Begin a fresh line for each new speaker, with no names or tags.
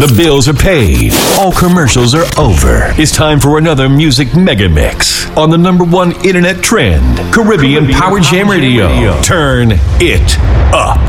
The bills are paid. All commercials are over. It's time for another music mega mix on the #1 internet trend, Caribbean Power Jam Radio. Turn it up.